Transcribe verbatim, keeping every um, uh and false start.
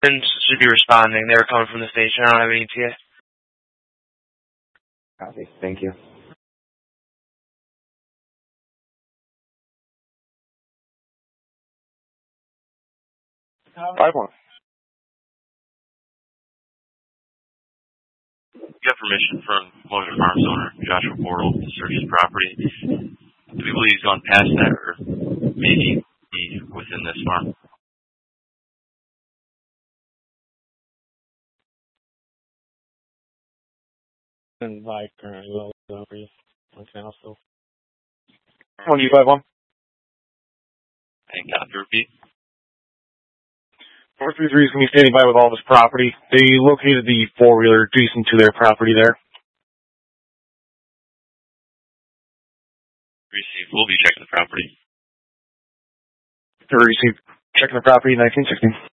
And should be responding. They were coming from the station. I don't have any E T A. Copy. Thank you. five one. You have permission from Motor Farms owner Joshua Bortle to search his property. Do we believe he's gone past that, or maybe he within this farm? Invite currently low over you on council. One U five one. And copy repeat. Four three three is going to be standing by with all of his property. They located the four wheeler adjacent to their property there. Receive. We'll be checking the property. Receive. Checking the property, nineteen sixteen.